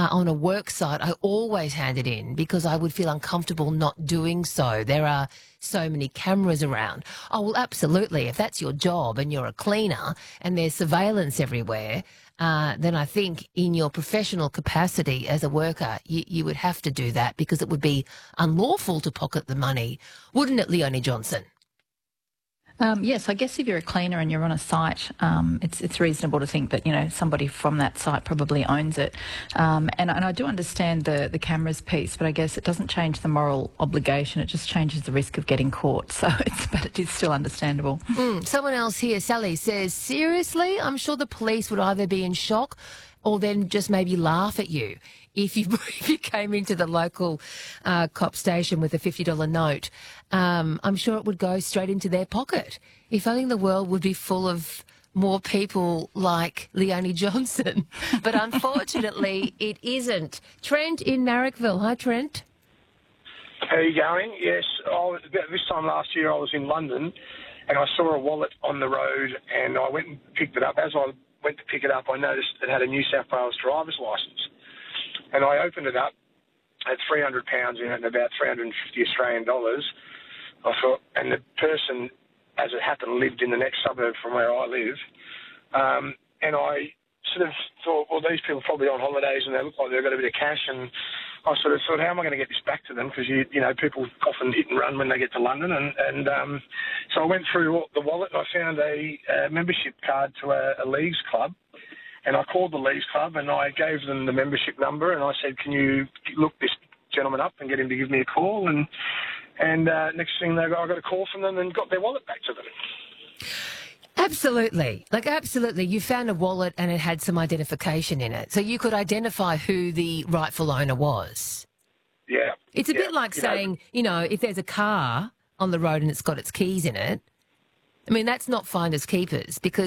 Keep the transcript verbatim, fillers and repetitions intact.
on a work site, I always hand it in because I would feel uncomfortable not doing so. There are so many cameras around. Oh, well, absolutely. If that's your job and you're a cleaner and there's surveillance everywhere, uh, then I think in your professional capacity as a worker, you, you would have to do that because it would be unlawful to pocket the money, wouldn't it, Leonie Johnson? Um, yes, I guess if you're a cleaner and you're on a site, um, it's it's reasonable to think that, you know, somebody from that site probably owns it. Um, and, and I do understand the, the cameras piece, but I guess it doesn't change the moral obligation. It just changes the risk of getting caught. So it's, but it is still understandable. Mm, someone else here, Sally, says, seriously, I'm sure the police would either be in shock or then just maybe laugh at you if you if you came into the local uh, cop station with a fifty dollar note. Um, I'm sure it would go straight into their pocket. If only the world would be full of more people like Leonie Johnson. But unfortunately, it isn't. Trent in Marrickville. Hi, Trent. How are you going? Yes, I was, about this time last year I was in London and I saw a wallet on the road and I went and picked it up. As I went to pick it up, I noticed it had a New South Wales driver's licence. And I opened it up, had three hundred pounds in it and about three hundred fifty Australian dollars. I thought, and the person, as it happened, lived in the next suburb from where I live. Um, and I sort of thought, well, these people are probably on holidays and they look like they've got a bit of cash. And I sort of thought, how am I going to get this back to them? Because, you, you know, people often hit and run when they get to London. And, and um, so I went through the wallet and I found a, a membership card to a, a Leagues club. And I called the Leagues club and I gave them the membership number and I said, can you look this gentleman up and get him to give me a call? And and uh, next thing they got, I got a call from them and got their wallet back to them. Absolutely. Like, absolutely. You found a wallet and it had some identification in it. So you could identify who the rightful owner was. Yeah. It's a yeah. bit like you saying, know, you know, if there's a car on the road and it's got its keys in it, I mean, that's not finders keepers because